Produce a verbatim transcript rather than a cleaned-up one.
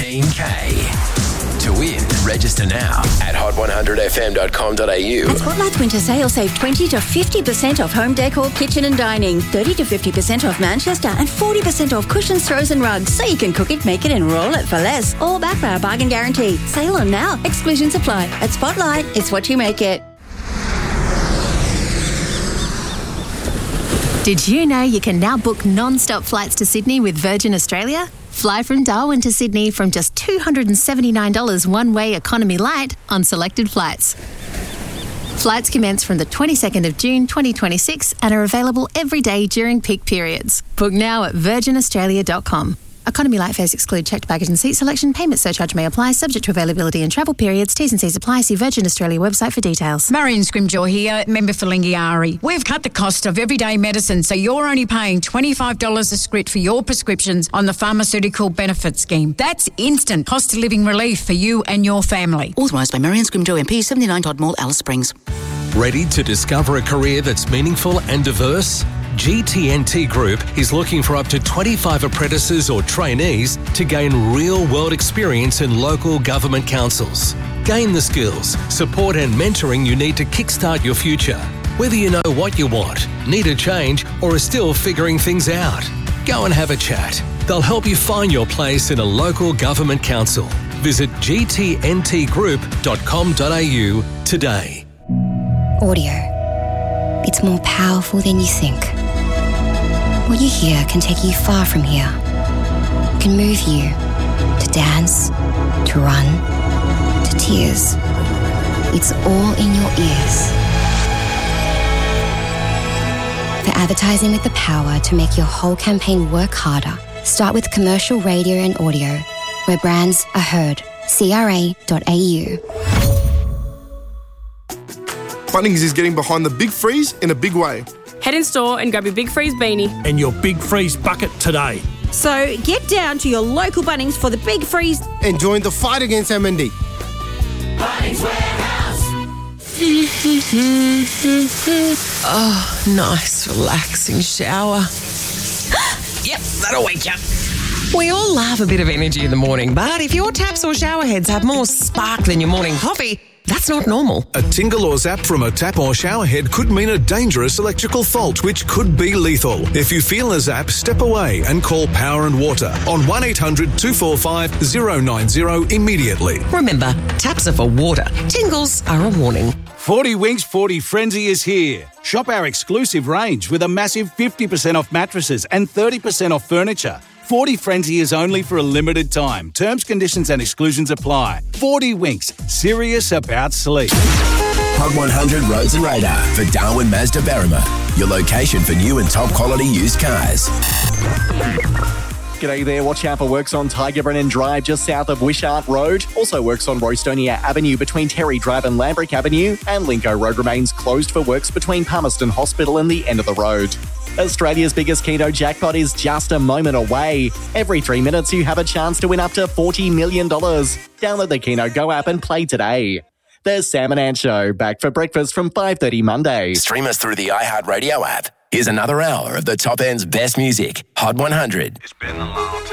Dean Kay. To win, register now at hot one hundred f m dot com dot a u. At Spotlight's winter sale, save twenty to fifty percent off home decor, kitchen and dining, thirty to fifty percent off Manchester and forty percent off cushions, throws and rugs, so you can cook it, make it and roll it for less. All backed by our bargain guarantee. Sale on now. Exclusions apply. At Spotlight, it's what you make it. Did you know you can now book non-stop flights to Sydney with Virgin Australia? Fly from Darwin to Sydney from just two hundred seventy-nine dollars one-way economy light on selected flights. Flights commence from the twenty-second of June twenty twenty-six and are available every day during peak periods. Book now at virgin australia dot com. Economy light fares exclude checked baggage and seat selection. Payment surcharge may apply, subject to availability and travel periods. T's and C's apply. See Virgin Australia website for details. Marion Scrimgeour here, member for Lingiari. We've cut the cost of everyday medicine, so you're only paying twenty-five dollars a script for your prescriptions on the Pharmaceutical Benefit Scheme. That's instant cost of living relief for you and your family. Authorised by Marion Scrimgeour M P, seventy-nine Todd Mall, Alice Springs. Ready to discover a career that's meaningful and diverse? G T N T Group is looking for up to twenty-five apprentices or trainees to gain real-world experience in local government councils. Gain the skills, support and mentoring you need to kickstart your future. Whether you know what you want, need a change, or are still figuring things out, go and have a chat. They'll help you find your place in a local government council. Visit g t n t group dot com dot a u today. Audio. It's more powerful than you think. What you hear can take you far from here. It can move you to dance, to run, to tears. It's all in your ears. For advertising with the power to make your whole campaign work harder, start with commercial radio and audio, where brands are heard. c r a dot a u. Bunnings is getting behind the Big Freeze in a big way. Head in store and grab your Big Freeze beanie and your Big Freeze bucket today. So get down to your local Bunnings for the Big Freeze and join the fight against M and D. Bunnings Warehouse. Oh, nice relaxing shower. Yep, that'll wake you up. We all love a bit of energy in the morning, but if your taps or shower heads have more spark than your morning coffee, that's not normal. A tingle or zap from a tap or shower head could mean a dangerous electrical fault, which could be lethal. If you feel a zap, step away and call Power and Water on one eight hundred two four five zero nine zero immediately. Remember, taps are for water. Tingles are a warning. forty Winks forty Frenzy is here. Shop our exclusive range with a massive fifty percent off mattresses and thirty percent off furniture. forty Frenzy is only for a limited time. Terms, conditions and exclusions apply. forty Winks, serious about sleep. Hot one hundred Roads and Radar for Darwin Mazda Berrima. Your location for new and top quality used cars. G'day there. Watch out for works on Tiger Brennan Drive just south of Wishart Road. Also works on Rostonia Avenue between Terry Drive and Lambrick Avenue. And Linco Road remains closed for works between Palmerston Hospital and the end of the road. Australia's biggest Keno jackpot is just a moment away. Every three minutes you have a chance to win up to forty million dollars. Download the Keno Go app and play today. There's Sam and Ann Show, back for breakfast from five thirty Monday. Stream us through the iHeartRadio app. Here's another hour of the top end's best music. Hot one hundred. It's been a long time.